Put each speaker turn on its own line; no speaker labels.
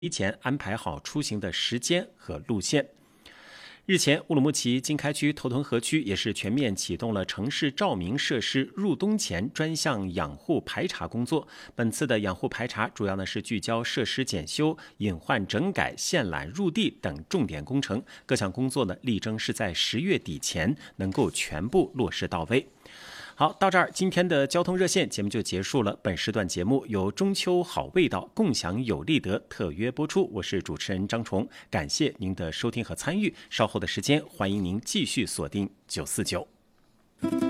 提前安排好出行的时间和路线。日前，乌鲁木齐经开区头屯河区也是全面启动了城市照明设施入冬前专项养护排查工作。本次的养护排查主要是聚焦设施检修、隐患整改、线缆入地等重点工程，各项工作力争是在10月底前能够全部落实到位。好，到这儿，今天的交通热线节目就结束了。本时段节目由中秋好味道共享有利得特约播出，我是主持人张崇，感谢您的收听和参与。稍后的时间，欢迎您继续锁定949。